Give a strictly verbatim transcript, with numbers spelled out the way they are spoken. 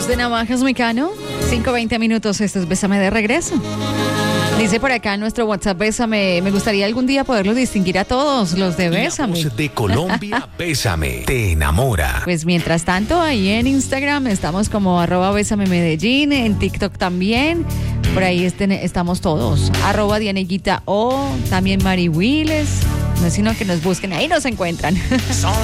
Hablemos de navajas, Mecano. cinco veinte minutos, esto es Bésame de regreso. Dice por acá en nuestro WhatsApp, Bésame, me gustaría algún día poderlo distinguir a todos los de Bésame. La voz de Colombia, Bésame, te enamora. Pues mientras tanto, ahí en Instagram estamos como arroba Bésame Medellín, en TikTok también, por ahí este, estamos todos, arroba Dianeguita O, también Mari Willes, no es sino que nos busquen, ahí nos encuentran.